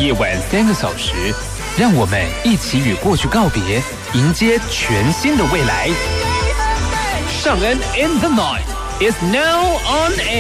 夜晚3个小时，让我们一起与过去告别，迎接全新的未来。尚恩 in the night is now on air。